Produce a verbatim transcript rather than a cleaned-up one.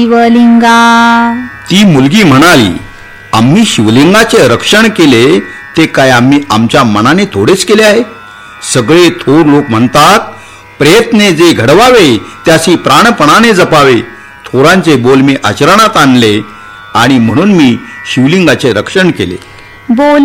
शिवलिंगा. ती मुलगी म्हणाली, आम्ही शिवलिंगाचे रक्षण केले ते काय आम्ही आमच्या मनाने थोडेच केले आहे. सगळे थोर लोक म्हणतात, प्रयत्ने जे घडवावे त्यासी प्राणपणाने जपावे. थोरांचे बोल मी आचरणात आणले आणि म्हणून मी शिवलिंगाचे रक्षण केले. बोल